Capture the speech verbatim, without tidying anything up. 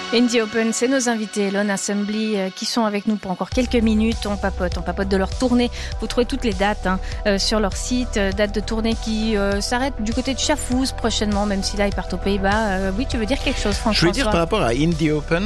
Indie Open, c'est nos invités, Lone Assembly, euh, qui sont avec nous pour encore quelques minutes. On papote, on papote de leur tournée. Vous trouvez toutes les dates hein, euh, sur leur site. Euh, date de tournée qui euh, s'arrête du côté de Schaffhouse prochainement, même si là ils partent aux Pays-Bas. Euh, oui, tu veux dire quelque chose, Franck? Je veux dire par rapport à Indie Open,